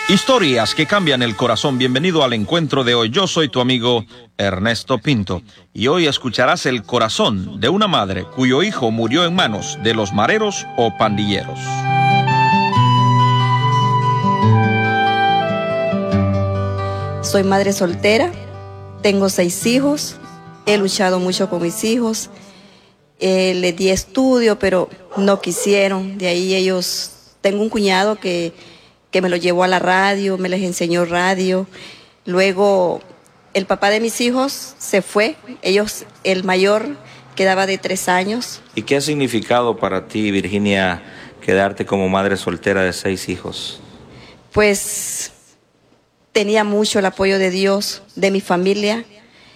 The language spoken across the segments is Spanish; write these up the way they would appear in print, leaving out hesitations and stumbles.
Historias que cambian el corazón. Bienvenido al encuentro de hoy. Yo soy tu amigo Ernesto Pinto y hoy escucharás el corazón de una madre cuyo hijo murió en manos de los mareros o pandilleros. Soy madre soltera, tengo 6 hijos, he luchado mucho con mis hijos, les di estudio, pero no quisieron. De ahí tengo un cuñado que me lo llevó a la radio, me les enseñó radio. Luego el papá de mis hijos se fue, el mayor quedaba de 3 años. ¿Y qué ha significado para ti, Virginia, quedarte como madre soltera de 6 hijos? Pues tenía mucho el apoyo de Dios, de mi familia.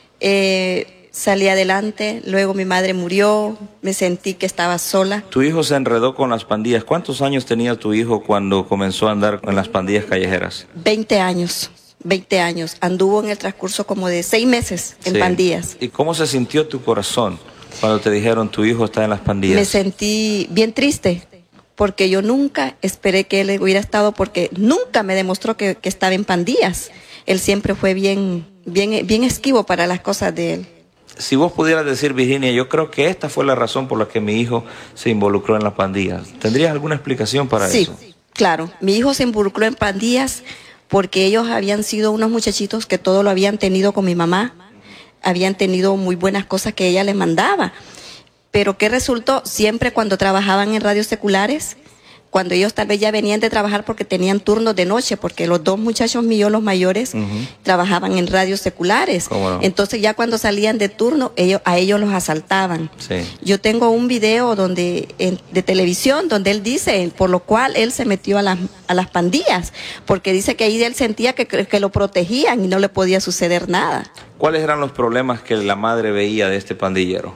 Salí adelante, luego mi madre murió, me sentí que estaba sola. Tu hijo se enredó con las pandillas. ¿Cuántos años tenía tu hijo cuando comenzó a andar en las pandillas callejeras? 20 años. Anduvo en el transcurso como de 6 meses en pandillas. ¿Y cómo se sintió tu corazón cuando te dijeron tu hijo está en las pandillas? Me sentí bien triste, porque yo nunca esperé que él hubiera estado, porque nunca me demostró que estaba en pandillas. Él siempre fue bien esquivo para las cosas de él. Si vos pudieras decir, Virginia, yo creo que esta fue la razón por la que mi hijo se involucró en las pandillas, ¿tendrías alguna explicación para eso? Sí, claro. Mi hijo se involucró en pandillas porque ellos habían sido unos muchachitos que todo lo habían tenido con mi mamá, habían tenido muy buenas cosas que ella les mandaba. Pero ¿qué resultó? Siempre cuando trabajaban en radios seculares, cuando ellos tal vez ya venían de trabajar porque tenían turnos de noche, porque los 2 muchachos míos, los mayores, trabajaban en radios seculares. No. Entonces ya cuando salían de turno, a ellos los asaltaban. Sí. Yo tengo un video de televisión donde él dice, por lo cual él se metió a las pandillas, porque dice que ahí él sentía que lo protegían y no le podía suceder nada. ¿Cuáles eran los problemas que la madre veía de este pandillero?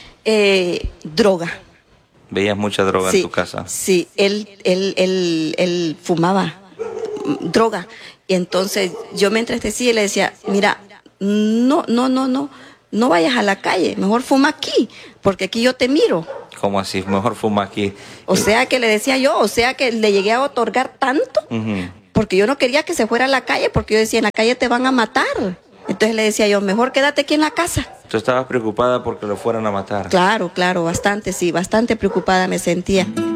Droga. ¿Veías mucha droga en tu casa? Sí, él fumaba droga. Y entonces yo me entristecí y le decía, mira, no vayas a la calle, mejor fuma aquí, porque aquí yo te miro. ¿Cómo así? Mejor fuma aquí. O sea que le decía yo, que le llegué a otorgar tanto, porque yo no quería que se fuera a la calle, porque yo decía, en la calle te van a matar. Entonces le decía yo, mejor quédate aquí en la casa. ¿Tú estabas preocupada porque lo fueran a matar? Claro, bastante preocupada me sentía.